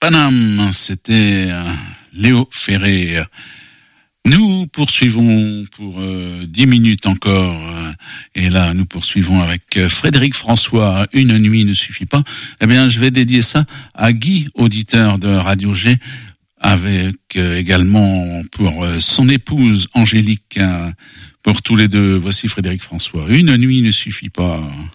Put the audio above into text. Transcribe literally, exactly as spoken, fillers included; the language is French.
Paname, c'était euh, Léo Ferré. Nous poursuivons pour euh, dix minutes encore, euh, et là nous poursuivons avec euh, Frédéric François. Une nuit ne suffit pas. Eh bien, je vais dédier ça à Guy, auditeur de Radio G, avec euh, également pour euh, son épouse Angélique. Euh, pour tous les deux, voici Frédéric François. Une nuit ne suffit pas.